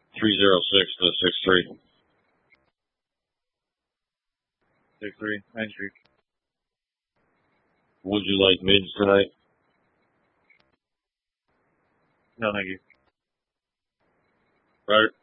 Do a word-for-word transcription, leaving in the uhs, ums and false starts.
three zero six to six three. Six three, Main Street. Would you like mids tonight? No, thank you. Right.